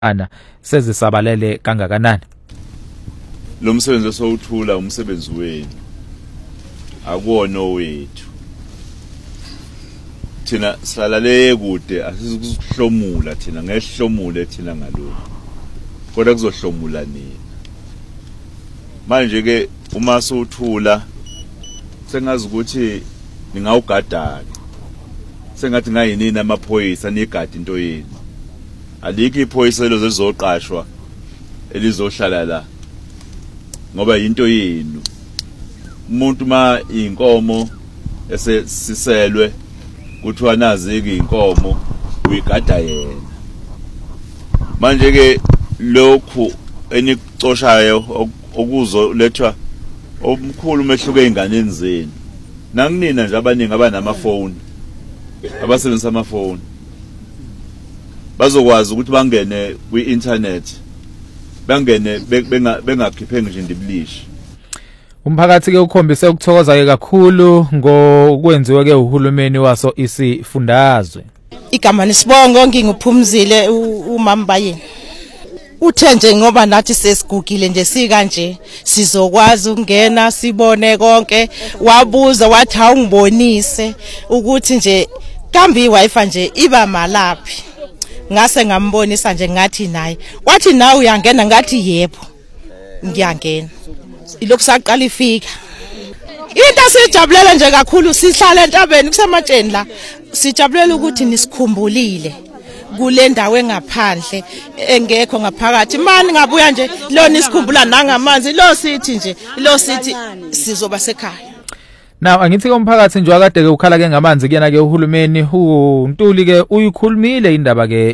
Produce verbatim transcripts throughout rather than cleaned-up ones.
ana sezisabalele kangakanani. Lo msebenzi osowuthula umsebenzi wenu akuwona owethu. Thina sihlale kude asizikuhlomula thina ngehlomule thina ngalokho. Kodwa kuzohlomula nini? Manje ke uma sowuthula sengazi ukuthi ningawugadana. Sengathi ngayinini amaphoyisa nigada into yenu. Alikho iphoyisa lo zezoqashwa elizohlala la. Ngoba into yenu. Umuntu ma inkomo ese siselwe kuthiwa nazi ke inkomo uyigada yena. Manje ke lokhu enicoshayo okuzo lethwa omkhulu umehluko einganeni zenu. Nanginina nje abaningi abanamafoni. Abasebenzisa amafoni. Bazokwazi ukuthi bangene kwi-internet. Bangene bengakhiphe nje indibilishi. Umphakathi ke ukhombise ukuthokoza ke kakhulu ngokwenziwe ke uhulumeni waso isifundazwe. Igama nisibongo nginguphumzile umama bayeni. Uthe nje ngoba nathi sesigugile nje sika nje sizokwazi ukungena sibone konke wabuza wathi awungibonise ukuthi nje kambe iWi-Fi nje iba malaphi. Ngase ngambonisa nje ngathi naye wathi nawe uyangena ngathi yebo ngiyangena. Ilokhu saqala ifika. Into sijabulela nje kakhulu sihlala entabeni kusematsheni la sijabulela ukuthi nisikhumbulile kule ndawo engaphandle engekho ngaphakathi mani ngabuya nje lo nisikhumbula nangamanzi lo sithi nje lo sithi sizoba sekhaya. Now angithi ke umphakathi nje akade ke ukhala ke ngamanzi kuyena ke uhulumeni uNtuli ke uyikhulumile indaba ke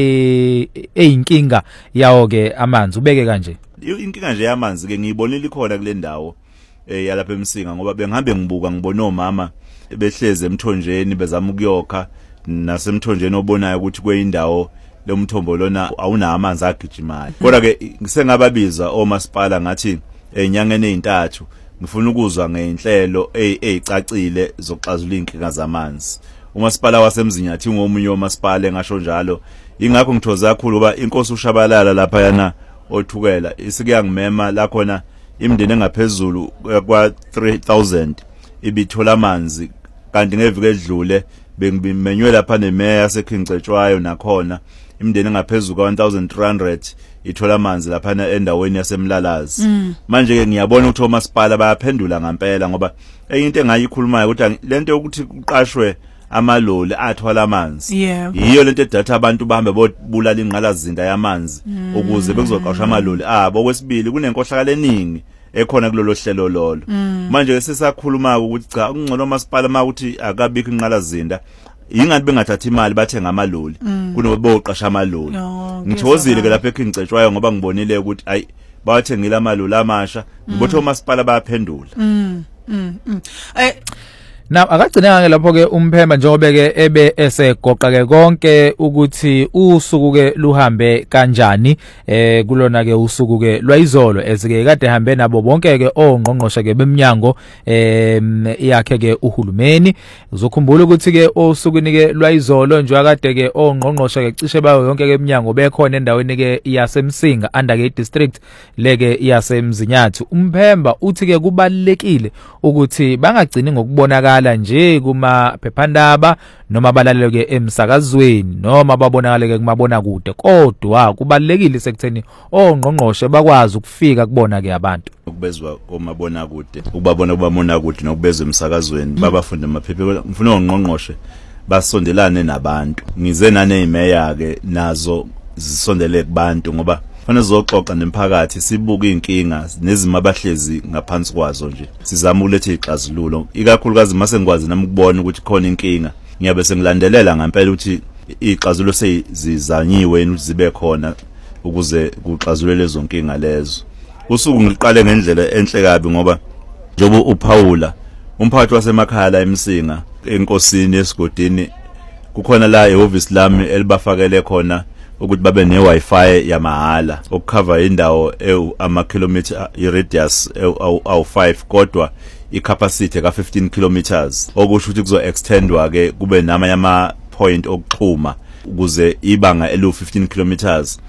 eyinkinga yawo ke amanzi ubeke kanje. Inkinga nje yamanzi ke ngiyibonile ikhona kule ndawo eh yalapha eMsinga ngoba bengihambe ngibuka ngibona omama behleze emthonjeni bezama ukuyokha nasemthonjeni obonayo ukuthi kweyindawo lomthombo lona awuna amanzi agijimayo. Kodwa ke ngisengababiza omasipala ngathi enyangeni ezintathu ngifuna ukuzwa ngeinhlelo ezicacile zokuxazulula inkinga zamanzi. Umasipala waseMzinyathi ngomunye omasipala engasho njalo. Ingakho ngithoza kakhulu kuba inkosi uShabalala lapha yana othukela isikuyangimema la khona imndeni engaphezulu kwa three thousand ibithola amanzi kanti ngevike edlule bengimenywe lapha nemeya yaseKingcetshwayo nakhona imndeni engaphezulu kwa one thousand three hundred ithola amanzi lapha endaweni yaseMlalazi. Mm. Manje ke ngiyabona ukuthi omasipala bayaphendula ngempela ngoba eyinto engayikhulumayo ukuthi lento ukuthi kuqashwe amaloli athwala amanzi. Yeah. Yiyo lento edatha abantu bahambe bobulala ingqalazinda yamanzi mm. ukuze bezoqashwa amaloli abo. Okwesibili kunenkohlakalo eningi ekhona kulolo hlelo lolo. Mm. Manje ke sisakhuluma ukuthi cha ungcono masipala makuthi akabikho ingqalazinda ingani bengathatha imali bathenga amaloli mm. kunoba boqasha amaloli. No, ngithozile ke lapha eKingcetshwayo ngoba ngibonile ukuthi ayi bawathengile amaloli amasha ngibotho mm. masipala bayaphendula. Mm. Mm. mm. Eh Now akagcina ke lapho ke umphemba njengoba ke ebe esegoqa ke konke ukuthi usuku ke luhambe kanjani eh kulona ke usuku ke lwayizolo ezike kade hambe nabo bonke ke ongqongqoshe ke beminyango eh yakhe ke uhulumeni. Uzokhumbula ukuthi ke osukwini ke lwayizolo nje akade ke ongqongqoshe ke cishe bayo yonke ke eminyango bekhona endaweni ke yaseMsinga under ke district leke yaseMzinyathi. Umphemba uthi ke kubalekile ukuthi bangagcini ngokubonakala nje kuma phephandaba noma balalele ke emsakazweni noma babonakala ke kumabona kude kodwa kubalekile sekutheni ongqongqoshe bakwazi ukufika kubona ke abantu ukubezwa komabona kude ukubabona kubamona kude nokubezwa emsakazweni babafunde amaphephe ngifuna ongqongqoshe basondelane nabantu ngize nane imeya ke nazo zisondele kubantu ngoba Fana zoxoxa nemphakathi sibuka inkinga nezimo abahlezi ngaphansi kwazo nje sizama ukuletha ixazululo ikakhulukazi mase ngikwazi nami ukubona ukuthi khona inkinga ngiyabe sengilandelela ngempela ukuthi ixazululo sezizanyiwe ukuthi zibe khona ukuze kuxazulwe lezo nkinga lezo usuku ngiqale ngendlela enhle kabi ngoba njobo uPaula umphathi wasemakhaya la eMsinga enkosini esigodini kukhona la ehhovisi lami elibafakele khona ukuthi babe ne Wi-Fi yamahala ukucover indawo ama kilometer iradius awu five kodwa icapacity ka fifteen kilometers okusho ukuthi kuzo extendwa ke kube nama yama point okuxhuma ukuze ibanga elu fifteen kilometers